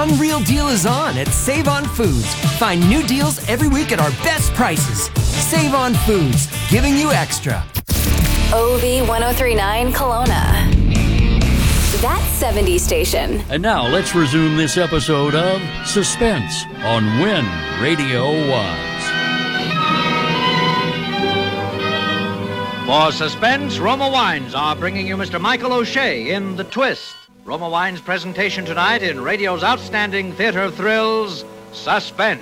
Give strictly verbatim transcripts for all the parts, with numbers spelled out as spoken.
Some real deal is on at Save On Foods. Find new deals every week at our best prices. Save On Foods, giving you extra. O V ten thirty-nine Kelowna. That seventies station. And now let's resume this episode of Suspense on When Radio Was. For Suspense, Roma Wines are bringing you Mister Michael O'Shea in The Twist. Roma Wines' presentation tonight in radio's outstanding theater of thrills, Suspense.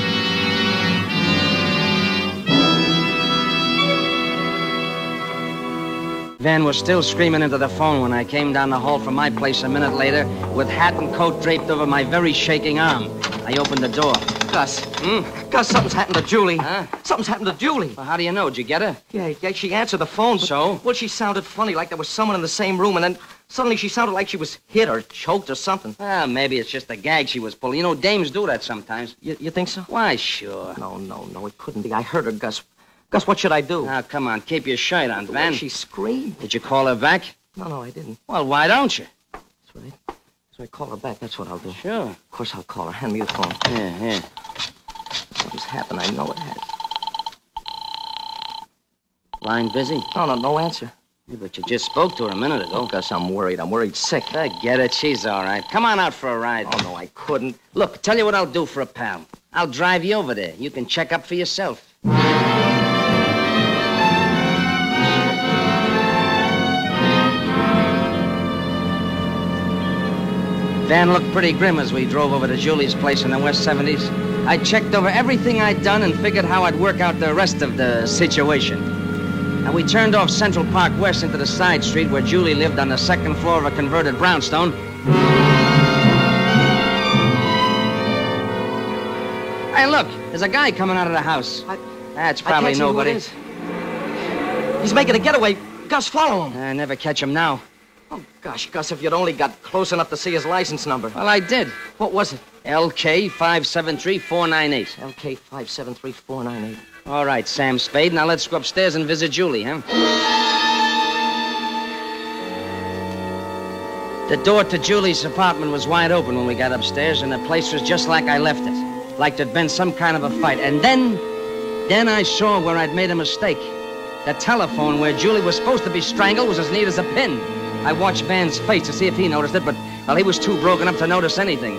Van was still screaming into the phone when I came down the hall from my place a minute later with hat and coat draped over my very shaking arm. I opened the door. Gus. Hmm? Gus, something's happened to Julie. Huh? Something's happened to Julie. Well, how do you know? Did you get her? Yeah, yeah, she answered the phone. But, So? Well, she sounded funny, like there was someone in the same room, and then suddenly she sounded like she was hit or choked or something. Well, maybe it's just a gag she was pulling. You know, dames do that sometimes. You, you think so? Why, sure. No, no, no, it couldn't be. I heard her, Gus. Gus, what should I do? Now, come on, keep your shirt on, Van. She screamed. Did you call her back? No, no, I didn't. Well, why don't you? That's right. That's right. Call her back. That's what I'll do. Sure. Of course, I'll call her. Hand me the phone. Yeah, yeah. Something's happened. I know it has. Line busy? No, no, no answer. Yeah, but you just spoke to her a minute ago. Oh, Gus, I'm worried. I'm worried sick. Forget it. She's all right. Come on out for a ride. Oh, no, I couldn't. Look, tell you what I'll do for a pal. I'll drive you over there. You can check up for yourself. Van looked pretty grim as we drove over to Julie's place in the West seventies. I checked over everything I'd done and figured how I'd work out the rest of the situation. And we turned off Central Park West into the side street where Julie lived on the second floor of a converted brownstone. Hey, look, there's a guy coming out of the house. I, That's I probably can't see who nobody. it is. He's making a getaway. Gus, follow him. I never catch him now. Oh, gosh, Gus, if you'd only got close enough to see his license number. Well, I did. What was it? L K five seven three four nine eight. L K five seven three four nine eight. All right, Sam Spade. Now let's go upstairs and visit Julie, huh? The door to Julie's apartment was wide open when we got upstairs, and the place was just like I left it. Like there'd been some kind of a fight. And then, then I saw where I'd made a mistake. The telephone where Julie was supposed to be strangled was as neat as a pin. I watched Van's face to see if he noticed it, but, well, he was too broken up to notice anything.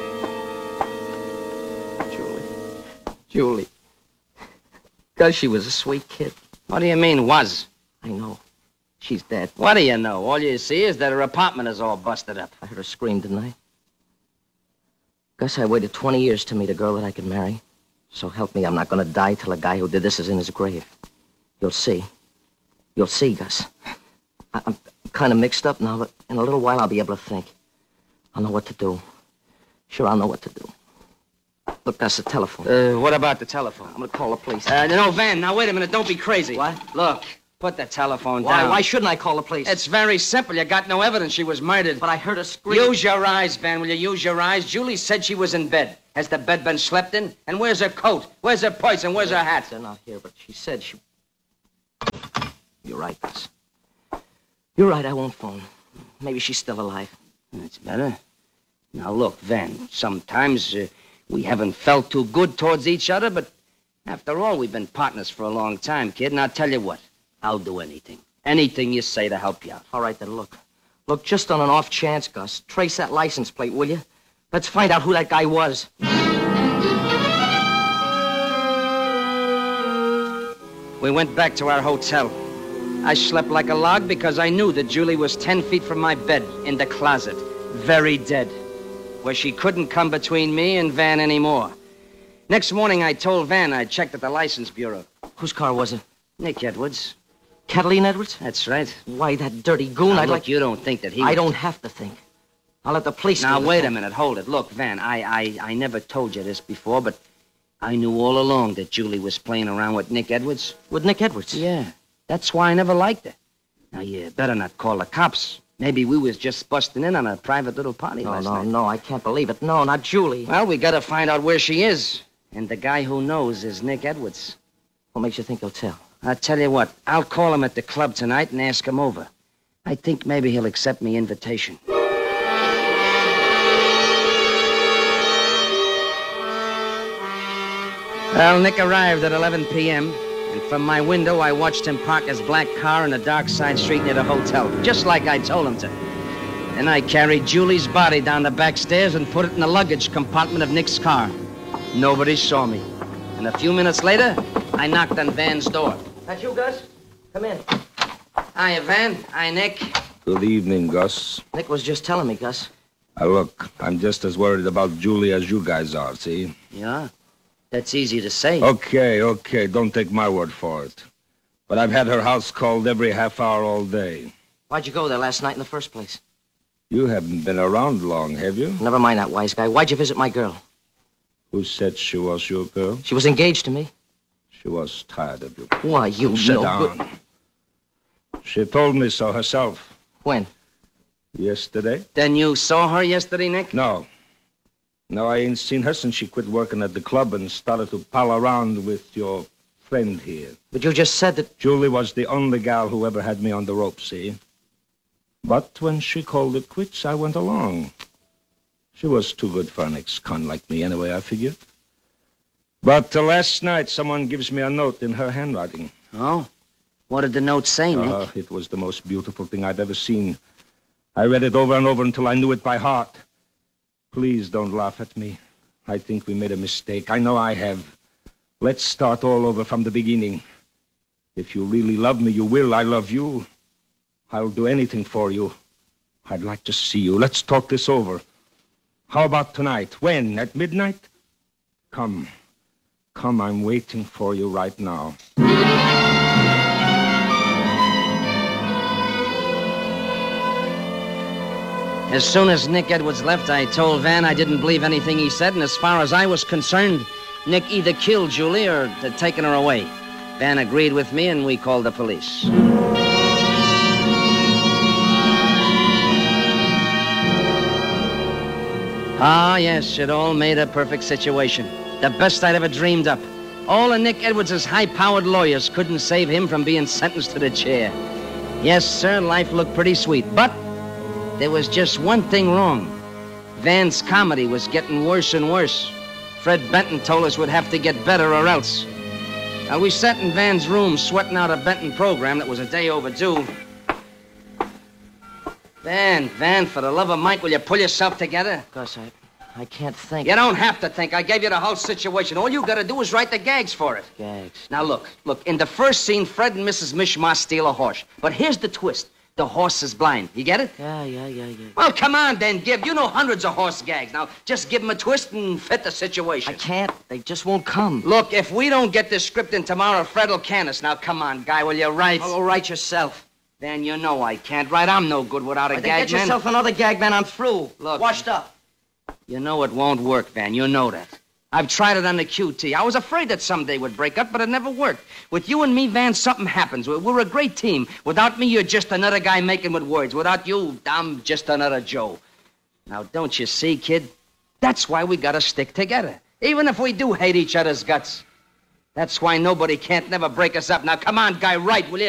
Julie. Julie. Gus, she was a sweet kid. What do you mean, was? I know. She's dead. What do you know? All you see is that her apartment is all busted up. I heard her scream, didn't I? Gus, I waited twenty years to meet a girl that I could marry. So help me, I'm not going to die till the guy who did this is in his grave. You'll see. You'll see, Gus. I, I'm kind of mixed up now, but in a little while I'll be able to think. I'll know what to do. Sure, I'll know what to do. Look, that's the telephone. Uh, what about the telephone? I'm going to call the police. Uh, no, Van, now wait a minute. Don't be crazy. What? Look, put the telephone Why, down. why shouldn't I call the police? It's very simple. You got no evidence she was murdered. But I heard her scream. Use your eyes, Van. Will you use your eyes? Julie said she was in bed. Has the bed been slept in? And where's her coat? Where's her purse? And where's her hat? They're not here, but she said she... You're right, Gus. You're right, I won't phone. Maybe she's still alive. That's better. Now, look, Van, sometimes uh, we haven't felt too good towards each other, but after all, we've been partners for a long time, kid. And I'll tell you what, I'll do anything. Anything you say to help you out. All right, then, look. Look, just on an off chance, Gus, trace that license plate, will you? Let's find out who that guy was. We went back to our hotel. I slept like a log because I knew that Julie was ten feet from my bed in the closet, very dead, where she couldn't come between me and Van anymore. Next morning, I told Van I'd checked at the license bureau. Whose car was it? Nick Edwards. Catalina Edwards? That's right. Why, that dirty goon, Now, I'd look, like... you don't think that he... I would- don't have to think. I'll let the police Now, do the wait a thinking. minute. Hold it. Look, Van, I, I, I never told you this before, but I knew all along that Julie was playing around with Nick Edwards. With Nick Edwards? Yeah. That's why I never liked her. Now, you better not call the cops. Maybe we was just busting in on a private little party No, last no, night. no, I can't believe it. No, not Julie. Well, we gotta find out where she is. And the guy who knows is Nick Edwards. What makes you think he'll tell? I'll tell you what. I'll call him at the club tonight and ask him over. I think maybe he'll accept me invitation. Well, Nick arrived at eleven p.m., and from my window, I watched him park his black car in a dark side street near the hotel, just like I told him to. Then I carried Julie's body down the back stairs and put it in the luggage compartment of Nick's car. Nobody saw me. And a few minutes later, I knocked on Van's door. That you, Gus? Come in. Hiya, Van. Hi, Nick. Good evening, Gus. Nick was just telling me, Gus. Now, look, I'm just as worried about Julie as you guys are, see? Yeah? That's easy to say. Okay, okay, don't take my word for it. But I've had her house called every half hour all day. Why'd you go there last night in the first place? You haven't been around long, have you? Never mind that, wise guy. Why'd you visit my girl? Who said she was your girl? She was engaged to me. She was tired of you. Why, you Sit no down. good... She told me so herself. When? Yesterday? Then you saw her yesterday, Nick? No. No, I ain't seen her since she quit working at the club and started to pal around with your friend here. But you just said that... Julie was the only gal who ever had me on the rope, see? But when she called it quits, I went along. She was too good for an ex-con like me anyway, I figured. But uh, last night, someone gives me a note in her handwriting. Oh? What did the note say, Nick? Uh, it was the most beautiful thing I've ever seen. I read it over and over until I knew it by heart. Please don't laugh at me. I think we made a mistake. I know I have. Let's start all over from the beginning. If you really love me, you will. I love you. I'll do anything for you. I'd like to see you. Let's talk this over. How about tonight? When? At midnight? Come. Come, I'm waiting for you right now. As soon as Nick Edwards left, I told Van I didn't believe anything he said, and as far as I was concerned, Nick either killed Julie or had taken her away. Van agreed with me, and we called the police. Ah, yes, it all made a perfect situation. The best I'd ever dreamed up. All of Nick Edwards' high-powered lawyers couldn't save him from being sentenced to the chair. Yes, sir, life looked pretty sweet, but there was just one thing wrong. Van's comedy was getting worse and worse. Fred Benton told us we'd have to get better or else. Now, we sat in Van's room sweating out a Benton program that was a day overdue. Van, Van, for the love of Mike, will you pull yourself together? Gus, I, I can't think. You don't have to think. I gave you the whole situation. All you gotta do is write the gags for it. Gags. Now, look, look, in the first scene, Fred and Missus Mishmash steal a horse. But here's the twist. The horse is blind. You get it? Yeah, yeah, yeah, yeah. Well, come on, then, Gib. You know hundreds of horse gags. Now, just give them a twist and fit the situation. I can't. They just won't come. Look, if we don't get this script in tomorrow, Fred will can us. Now, come on, guy, will you write? Oh, write yourself. Then you know I can't write. I'm no good without a Right, gag, get man. yourself another gag, man. I'm through. Look. Washed up. You know it won't work, Van. You know that. I've tried it on the Q T. I was afraid that someday would break up, but it never worked. With you and me, Van, something happens. We're, we're a great team. Without me, you're just another guy making with words. Without you, I'm just another Joe. Now, don't you see, kid? That's why we gotta stick together. Even if we do hate each other's guts. That's why nobody can't never break us up. Now, come on, guy, write, will you?